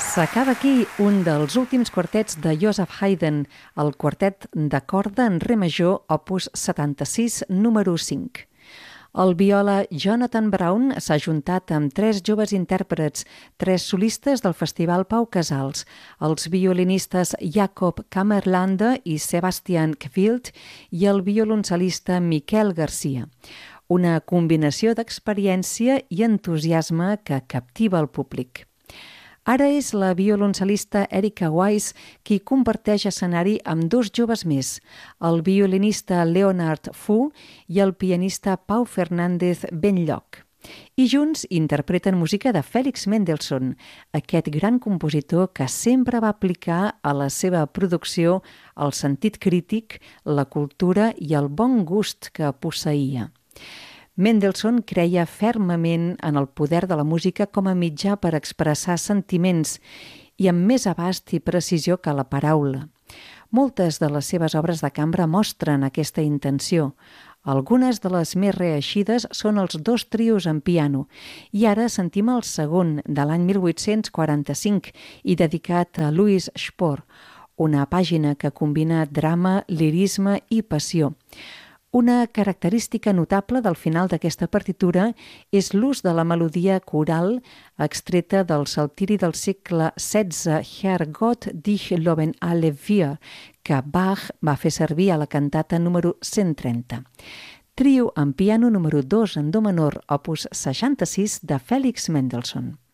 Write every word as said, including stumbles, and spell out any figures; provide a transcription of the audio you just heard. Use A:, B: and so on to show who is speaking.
A: S'acaba aquí un dels últims quartets de Joseph Haydn, el quartet de corda en re major, opus setanta-sis, número cinc. El viola Jonathan Brown s'ha juntat amb tres joves intèrprets, tres solistes del Festival Pau Casals, els violinistes Jacob Kammerlander i Sebastian Kvilt i el violoncel·lista Miquel Garcia. Una combinació d'experiència i entusiasme que captiva el públic. Ara és la violoncel·lista Erika Weiss qui comparteix escenari amb dos joves més, el violinista Leonard Fu i el pianista Pau Fernández Benlloc. I junts interpreten música de Félix Mendelssohn, aquest gran compositor que sempre va aplicar a la seva producció el sentit crític, la cultura i el bon gust que posseïa. Mendelssohn creia fermament en el poder de la música com a mitjà per expressar sentiments i amb més abast i precisió que la paraula. Moltes de les seves obres de cambra mostren aquesta intenció. Algunes de les més reeixides són els dos trios en piano i ara sentim el segon de l'any mil vuit-cents quaranta-cinc i dedicat a Louis Spohr, una pàgina que combina drama, lirisme i passió. Una característica notable del final d'aquesta partitura és l'ús de la melodia coral extreta del saltiri del segle setze Herrgott, dich loben alle wir, que Bach va fer servir a la cantata número cent trenta. Trio en piano número dos en do menor, opus seixanta-sis de Félix Mendelssohn.